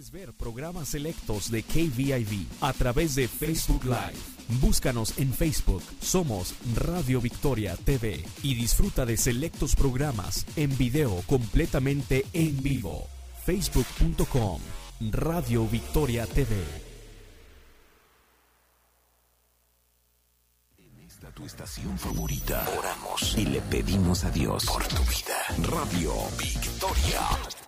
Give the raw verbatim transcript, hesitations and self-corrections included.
Puedes ver programas selectos de K V I V a través de Facebook Live. Búscanos en Facebook, somos Radio Victoria T V y disfruta de selectos programas en video completamente en vivo. facebook punto com, Radio Victoria T V. En esta tu estación favorita, oramos y le pedimos a Dios por tu vida. Radio Victoria.